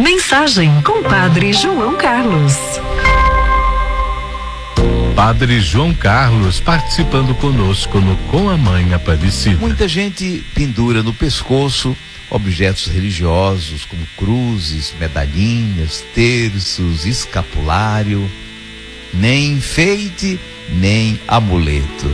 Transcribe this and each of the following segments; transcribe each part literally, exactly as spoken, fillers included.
Mensagem com Padre João Carlos. Padre João Carlos participando conosco no Com a Mãe Aparecida. Muita gente pendura no pescoço objetos religiosos como cruzes, medalhinhas, terços, escapulário. Nem enfeite, nem amuleto.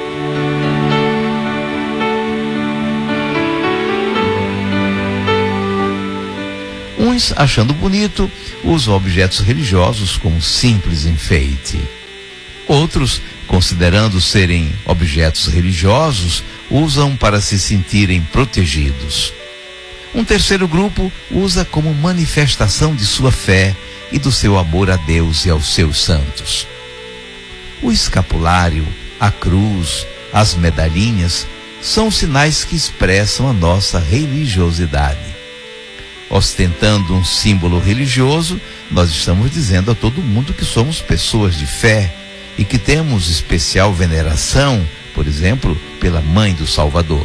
Uns, achando bonito, usam objetos religiosos como simples enfeite. Outros, considerando serem objetos religiosos, usam para se sentirem protegidos. Um terceiro grupo usa como manifestação de sua fé e do seu amor a Deus e aos seus santos. O escapulário, a cruz, as medalhinhas são sinais que expressam a nossa religiosidade. Ostentando um símbolo religioso, nós estamos dizendo a todo mundo que somos pessoas de fé e que temos especial veneração, por exemplo, pela Mãe do Salvador.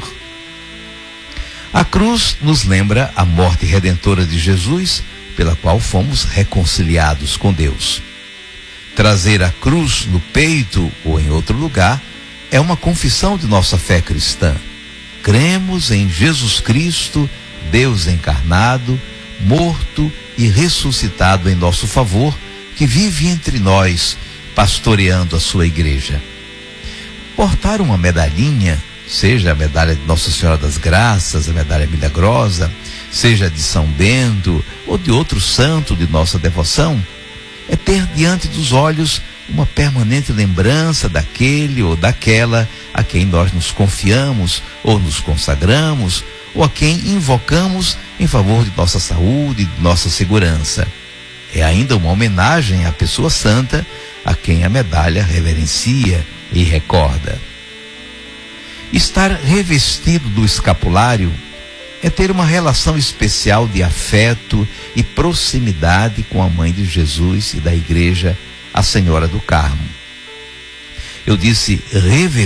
A cruz nos lembra a morte redentora de Jesus, pela qual fomos reconciliados com Deus. Trazer a cruz no peito ou em outro lugar é uma confissão de nossa fé cristã. Cremos em Jesus Cristo, Deus encarnado, morto e ressuscitado em nosso favor, que vive entre nós, pastoreando a sua igreja. Portar uma medalhinha, seja a medalha de Nossa Senhora das Graças, a medalha milagrosa, seja de São Bento ou de outro santo de nossa devoção, é ter diante dos olhos uma permanente lembrança daquele ou daquela a quem nós nos confiamos ou nos consagramos, ou a quem invocamos em favor de nossa saúde e de nossa segurança. É ainda uma homenagem à pessoa santa a quem a medalha reverencia e recorda. Estar revestido do escapulário é ter uma relação especial de afeto e proximidade com a Mãe de Jesus e da Igreja, a Senhora do Carmo. Eu disse revestido